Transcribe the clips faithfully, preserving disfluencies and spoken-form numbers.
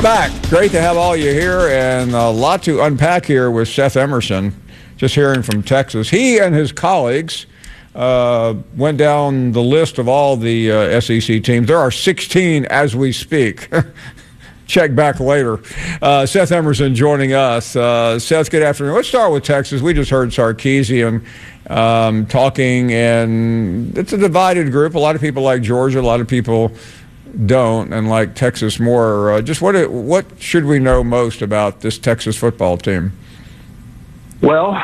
back. Great to have all you here, and a lot to unpack here with Seth Emerson. Just hearing from Texas. He and his colleagues uh, went down the list of all the uh, S E C teams. There are sixteen as we speak. Check back later. Uh, Seth Emerson joining us. Uh, Seth, good afternoon. Let's start with Texas. We just heard Sarkisian um, talking, and it's a divided group. A lot of people like Georgia. A lot of people don't, and like Texas more. Uh, just what what should we know most about this Texas football team? Well,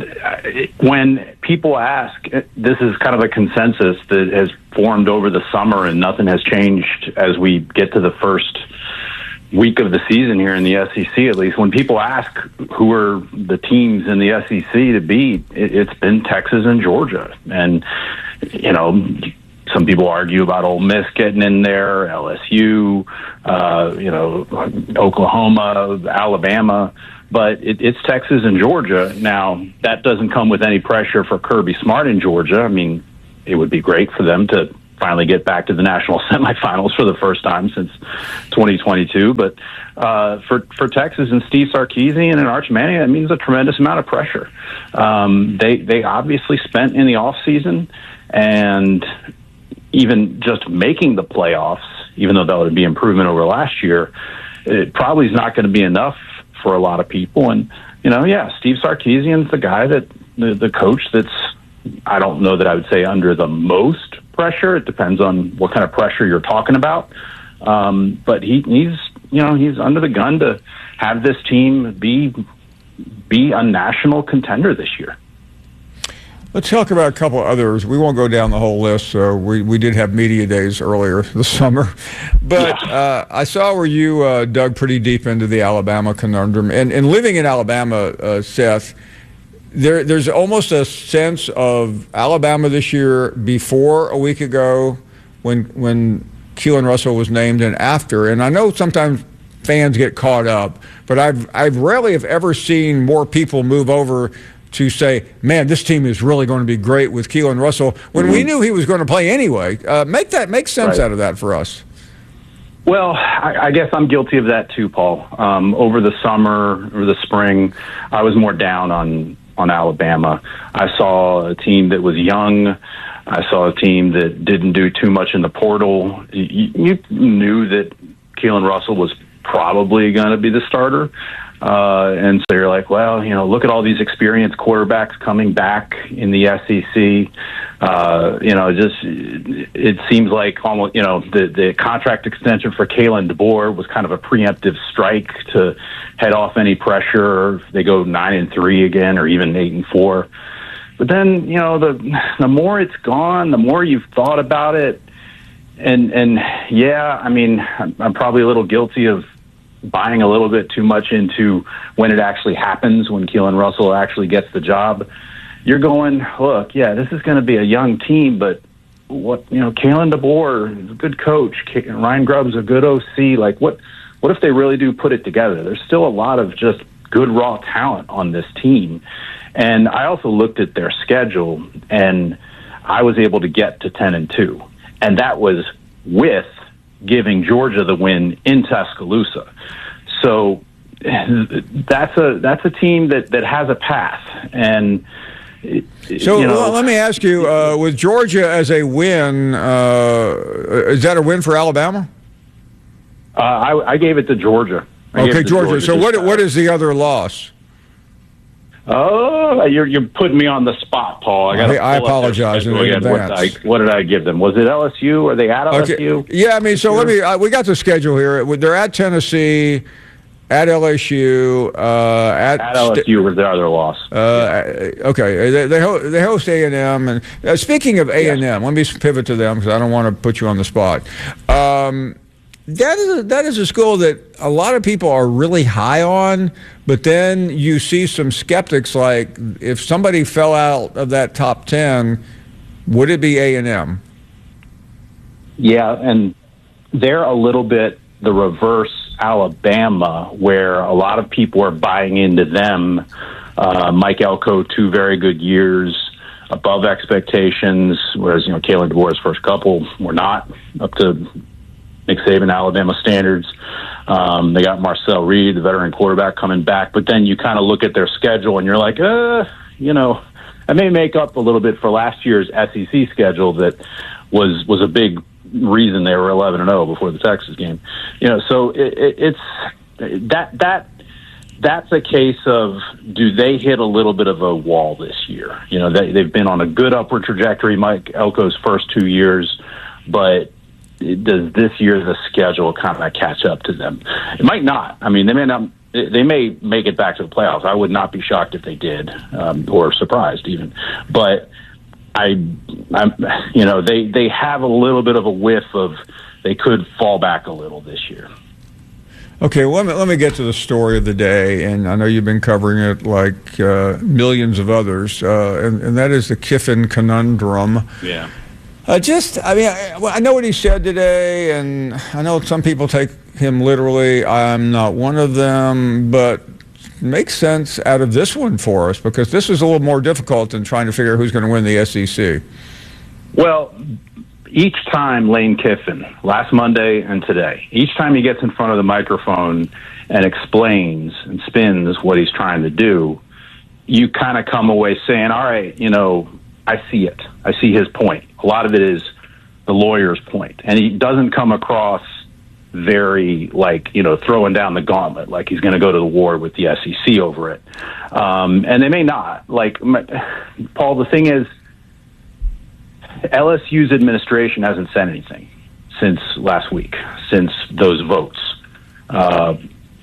when people ask, this is kind of a consensus that has formed over the summer, and nothing has changed as we get to the first week of the season here in the S E C, at least. When people ask who are the teams in the S E C to beat, it's been Texas and Georgia. And, you know, some people argue about Ole Miss getting in there, L S U, uh, you know, Oklahoma, Alabama. But it, it's Texas and Georgia. Now, that doesn't come with any pressure for Kirby Smart in Georgia. I mean, it would be great for them to finally get back to the national semifinals for the first time since twenty twenty-two. But uh, for for Texas and Steve Sarkisian and Arch Manning, that means a tremendous amount of pressure. Um, they they obviously spent in the offseason, and even just making the playoffs, even though that would be improvement over last year, it probably is not going to be enough for a lot of people. And, you know, yeah, Steve Sarkisian's the guy that the, the coach that's, I don't know that I would say under the most pressure. It depends on what kind of pressure you're talking about. Um, but he, he's, you know, he's under the gun to have this team be, be a national contender this year. Let's talk about a couple of others. We won't go down the whole list. So we, we did have media days earlier this summer. But yeah. uh, I saw where you uh, dug pretty deep into the Alabama conundrum. And, and living in Alabama, uh, Seth, there there's almost a sense of Alabama this year before a week ago when when Keelan Russell was named and after. And I know sometimes fans get caught up, but I've I've rarely have ever seen more people move over to say, man, this team is really going to be great with Keelan Russell, when mm-hmm. we knew he was going to play anyway. Uh, make that make sense right. out of that for us. Well, I, I guess I'm guilty of that too, Paul. Um, over the summer or the spring, I was more down on, on Alabama. I saw a team that was young. I saw a team that didn't do too much in the portal. You, you knew that Keelan Russell was probably going to be the starter. Uh, and so you're like, well, you know, look at all these experienced quarterbacks coming back in the S E C. Uh, you know, just it seems like almost, you know, the, the contract extension for Kalen DeBoer was kind of a preemptive strike to head off any pressure. If they go nine and three again, or even eight and four. But then, you know, the the more it's gone, the more you've thought about it. And, and yeah, I mean, I'm, I'm probably a little guilty of buying a little bit too much into when it actually happens, when Keelan Russell actually gets the job. You're going, look, yeah, this is going to be a young team, but what, you know, Kalen DeBoer is a good coach. Ryan Grubb's a good O C. Like, what, what if they really do put it together? There's still a lot of just good raw talent on this team. And I also looked at their schedule, and I was able to get to ten and two. And that was with giving Georgia the win in Tuscaloosa. So that's a that's a team that, that has a path. And it, so you know, well, let me ask you, uh, with Georgia as a win, uh, is that a win for Alabama? Uh, I, I gave it to Georgia. I okay, to Georgia. Georgia. So what what is the other loss? Oh, you're you're putting me on the spot, Paul. I, gotta I apologize in again. advance. What did, I, what did I give them? Was it L S U? Are they at L S U? Okay. Yeah, I mean, so sure. let me. Uh, we got the schedule here. They're at Tennessee, at L S U, uh, at, at L S U was their other loss. Uh, yeah. Okay, they they, ho- they host A and M. And uh, speaking of A and M, yeah. let me pivot to them because I don't want to put you on the spot. Um, That is a, that is a school that a lot of people are really high on, but then you see some skeptics like, if somebody fell out of that top ten, would it be A and M? Yeah, and they're a little bit the reverse Alabama, where a lot of people are buying into them. Uh, Mike Elko, two very good years, above expectations, whereas, you know, Kalen DeBoer's first couple were not up to Nick Saban, Alabama standards. Um, they got Marcel Reed, the veteran quarterback, coming back. But then you kind of look at their schedule and you're like, uh, you know, I may make up a little bit for last year's S E C schedule that was was a big reason they were eleven and oh before the Texas game. You know, so it, it, it's that that that's a case of, do they hit a little bit of a wall this year? You know, they, they've been on a good upward trajectory, Mike Elko's first two years, but does this year the schedule kind of catch up to them? It might not. I mean, they may not. They may make it back to the playoffs. I would not be shocked if they did, um, or surprised even. But I, I'm, you know, they they have a little bit of a whiff of they could fall back a little this year. Okay, well, let me, let me get to the story of the day, and I know you've been covering it like uh, millions of others, uh, and, and that is the Kiffin conundrum. Yeah. Uh, just, I mean, I, I know what he said today, and I know some people take him literally. I'm not one of them, but it makes sense out of this one for us, because this is a little more difficult than trying to figure out who's going to win the S E C. Well, each time Lane Kiffin, last Monday and today, each time he gets in front of the microphone and explains and spins what he's trying to do, you kind of come away saying, all right, you know, I see it. I see his point. A lot of it is the lawyer's point. And he doesn't come across very, like, you know, throwing down the gauntlet, like he's going to go to the war with the S E C over it. Um, and they may not. Like, my, Paul, the thing is, L S U's administration hasn't said anything since last week, since those votes. Uh,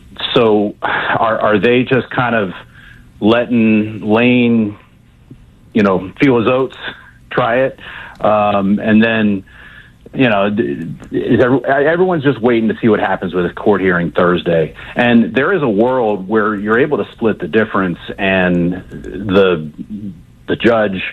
so are, are they just kind of letting Lane, you know, feel his oats, try it? Um, and then, you know, is every, everyone's just waiting to see what happens with this court hearing Thursday. And there is a world where you're able to split the difference, and the the judge,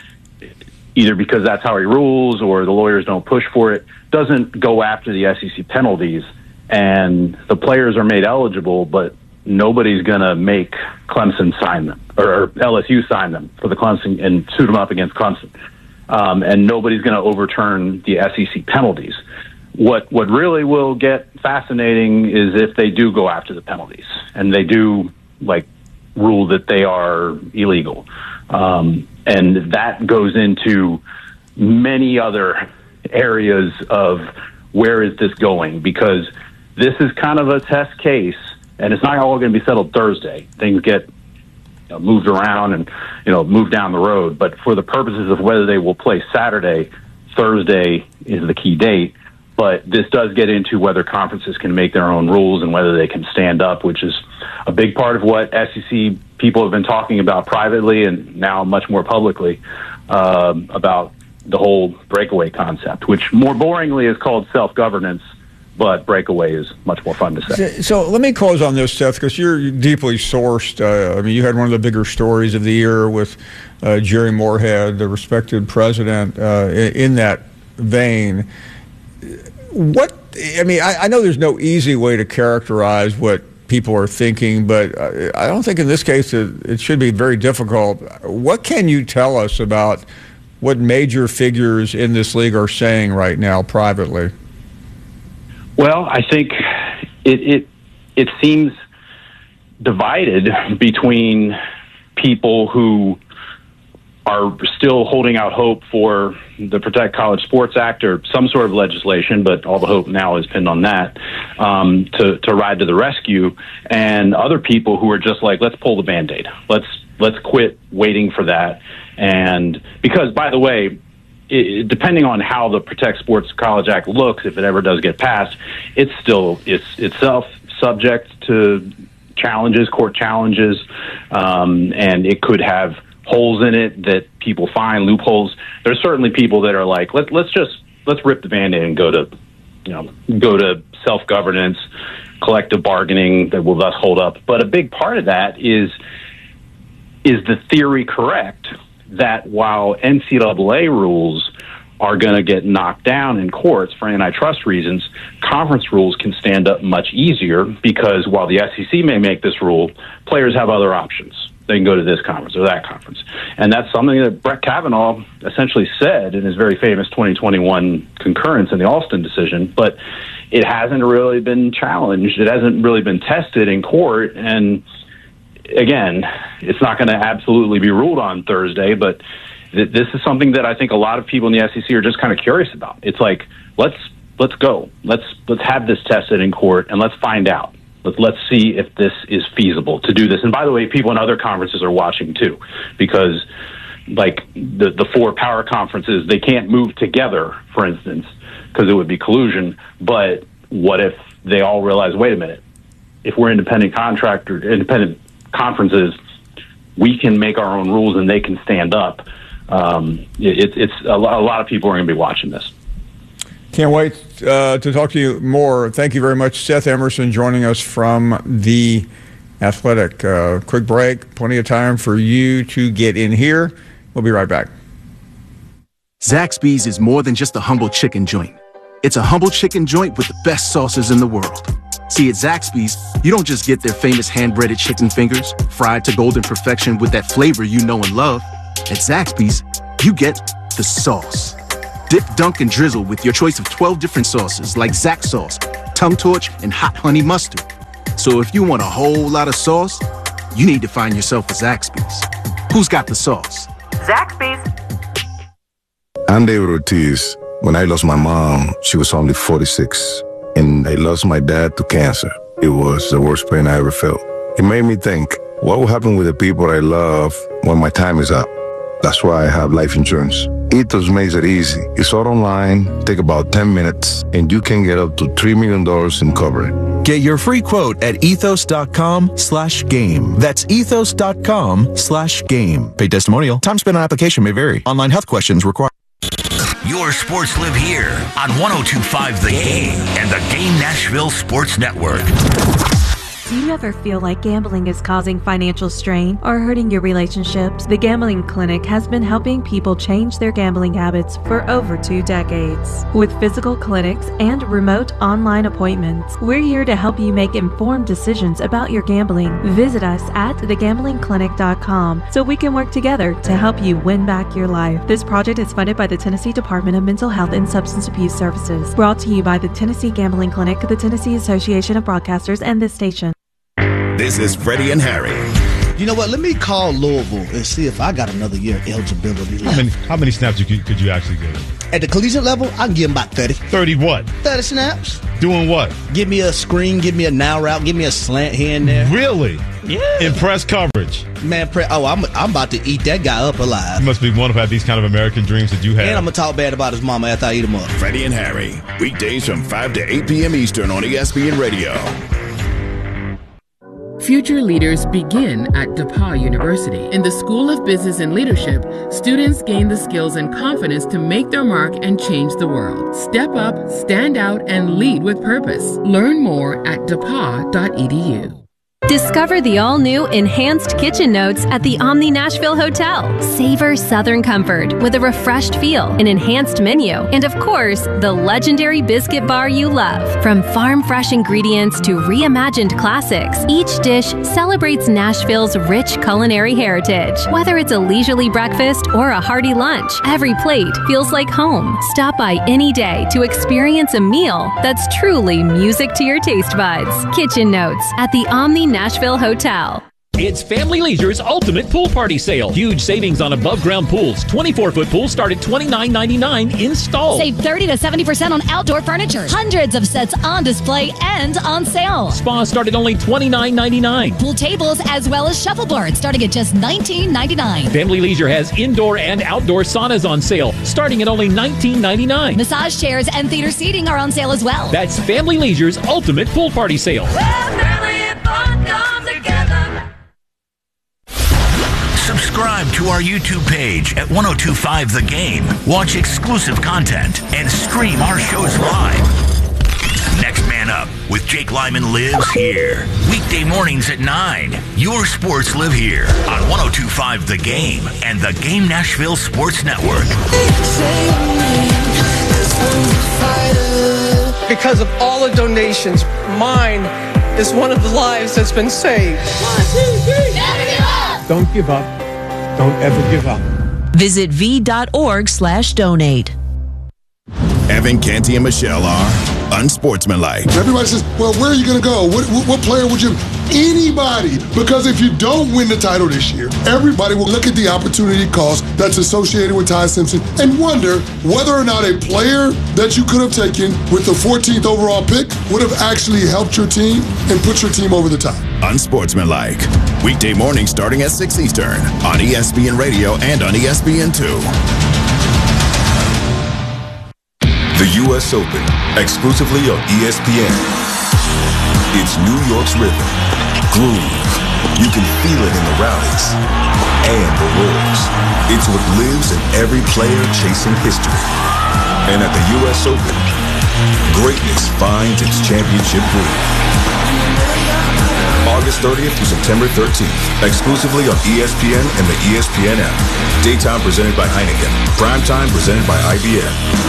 either because that's how he rules or the lawyers don't push for it, doesn't go after the S E C penalties, and the players are made eligible, but nobody's going to make Clemson sign them, or L S U sign them for the Clemson and suit them up against Clemson. Um, and nobody's going to overturn the S E C penalties. What what really will get fascinating is if they do go after the penalties and they do, like, rule that they are illegal. Um, and that goes into many other areas of where is this going, because this is kind of a test case, and it's not all going to be settled Thursday. Things get, you know, moved around and, you know, moved down the road. But for the purposes of whether they will play Saturday, Thursday is the key date. But this does get into whether conferences can make their own rules and whether they can stand up, which is a big part of what S E C people have been talking about privately and now much more publicly, um, about the whole breakaway concept, which more boringly is called self-governance, but breakaway is much more fun to say. So let me close on this, Seth, because you're deeply sourced. Uh, I mean, you had one of the bigger stories of the year with uh, Jerry Moorhead, the respected president, uh, in, in that vein. What, I mean, I, I know there's no easy way to characterize what people are thinking, but I don't think in this case it, it should be very difficult. What can you tell us about what major figures in this league are saying right now privately? Well, I think it it, it seems divided between people who are still holding out hope for the Protect College Sports Act or some sort of legislation, but all the hope now is pinned on that, um, to, to ride to the rescue, and other people who are just like, let's pull the Band-Aid. Let's, let's quit waiting for that. And because, by the way, it, depending on how the Protect Sports College Act looks, if it ever does get passed, it's still it's itself subject to challenges, court challenges, um, and it could have holes in it that people find, loopholes. There's certainly people that are like, let, let's just let's rip the Band-Aid and go to, you know, go to self-governance, collective bargaining that will thus hold up. But a big part of that is is the theory correct that while N C double A rules are going to get knocked down in courts for antitrust reasons, conference rules can stand up much easier, because while the S E C may make this rule, players have other options. They can go to this conference or that conference. And that's something that Brett Kavanaugh essentially said in his very famous twenty twenty-one concurrence in the Alston decision. But it hasn't really been challenged. It hasn't really been tested in court. And again, it's not going to absolutely be ruled on Thursday, but th- this is something that I think a lot of people in the S E C are just kind of curious about. It's like, let's let's go. Let's let's have this tested in court, and let's find out. Let's, let's see if this is feasible to do this. And by the way, people in other conferences are watching too, because like the, the four power conferences, they can't move together, for instance, because it would be collusion. But what if they all realize, wait a minute, if we're independent contractor, independent conferences, we can make our own rules and they can stand up. Um, it, it's a lot, a lot of people are going to be watching this. Can't wait uh, to talk to you more. Thank you very much, Seth Emerson, joining us from The Athletic. Uh, quick break, plenty of time for you to get in here. We'll be right back. Zaxby's is more than just a humble chicken joint. It's a humble chicken joint with the best sauces in the world. See, at Zaxby's, you don't just get their famous hand-breaded chicken fingers, fried to golden perfection with that flavor you know and love. At Zaxby's, you get the sauce. Dip, dunk, and drizzle with your choice of twelve different sauces like Zax sauce, tongue torch, and hot honey mustard. So if you want a whole lot of sauce, you need to find yourself a Zaxby's. Who's got the sauce? Zaxby's. I'm David Ortiz. When I lost my mom, she was only forty-six. And I lost my dad to cancer. It was the worst pain I ever felt. It made me think, what will happen with the people I love when my time is up? That's why I have life insurance. Ethos makes it easy. It's all online, take about ten minutes, and you can get up to three million dollars in coverage. Get your free quote at ethos.com slash game. That's ethos.com slash game. Paid testimonial. Time spent on application may vary. Online health questions required. Your sports live here on one oh two point five The Game and the Game Nashville Sports Network. Do you ever feel like gambling is causing financial strain or hurting your relationships? The Gambling Clinic has been helping people change their gambling habits for over two decades. With physical clinics and remote online appointments, we're here to help you make informed decisions about your gambling. Visit us at the gambling clinic dot com so we can work together to help you win back your life. This project is funded by the Tennessee Department of Mental Health and Substance Abuse Services. Brought to you by the Tennessee Gambling Clinic, the Tennessee Association of Broadcasters, and this station. This is Freddie and Harry. You know what? Let me call Louisville and see if I got another year eligibility left. How many, how many snaps you could, could you actually get? At the collegiate level, I can give them about thirty. thirty what? thirty snaps. Doing what? Give me a screen, give me a now route, give me a slant here and there. Really? Yeah. In press coverage? Man, pre- oh, I'm I'm about to eat that guy up alive. You must be wonderful to have these kind of American dreams that you have. And I'm going to talk bad about his mama after I eat him up. Freddie and Harry, weekdays from five to eight p.m. Eastern on E S P N Radio. Future leaders begin at DePauw University. In the School of Business and Leadership, students gain the skills and confidence to make their mark and change the world. Step up, stand out, and lead with purpose. Learn more at depaw dot e d u. Discover the all-new Enhanced Kitchen Notes at the Omni Nashville Hotel. Savor Southern comfort with a refreshed feel, an enhanced menu, and of course, the legendary biscuit bar you love. From farm-fresh ingredients to reimagined classics, each dish celebrates Nashville's rich culinary heritage. Whether it's a leisurely breakfast or a hearty lunch, every plate feels like home. Stop by any day to experience a meal that's truly music to your taste buds. Kitchen Notes at the Omni Nashville Hotel. It's Family Leisure's ultimate pool party sale. Huge savings on above-ground pools. twenty-four foot pools start at twenty-nine ninety-nine installed. Save thirty to seventy percent on outdoor furniture. Hundreds of sets on display and on sale. Spas start at only twenty-nine ninety-nine. Pool tables as well as shuffleboards starting at just nineteen ninety-nine. Family Leisure has indoor and outdoor saunas on sale starting at only nineteen ninety-nine. Massage chairs and theater seating are on sale as well. That's Family Leisure's ultimate pool party sale. Well, family and fun come together. Subscribe to our YouTube page at one oh two point five The Game. Watch exclusive content and stream our shows live. Next Man Up with Jake Lyman lives here. Weekday mornings at nine. Your sports live here on one oh two point five The Game and the Game Nashville Sports Network. Because of all the donations, mine is one of the lives that's been saved. One, two, three. Never give up. Don't give up. Don't ever give up. Visit v dot org slash donate. Evan, Canty, and Michelle are unsportsmanlike. Everybody says, well, where are you going to go? What, what, what player would you... Anybody. Because if you don't win the title this year, everybody will look at the opportunity cost that's associated with Ty Simpson and wonder whether or not a player that you could have taken with the fourteenth overall pick would have actually helped your team and put your team over the top. Unsportsmanlike. Weekday morning starting at six Eastern on E S P N Radio and on E S P N two. The U S Open, exclusively on E S P N. It's New York's rhythm, groove. You can feel it in the rallies and the roars. It's what lives in every player chasing history. And at the U S Open, greatness finds its championship groove. August thirtieth through September thirteenth, exclusively on E S P N and the E S P N app. Daytime presented by Heineken. Primetime presented by I B M.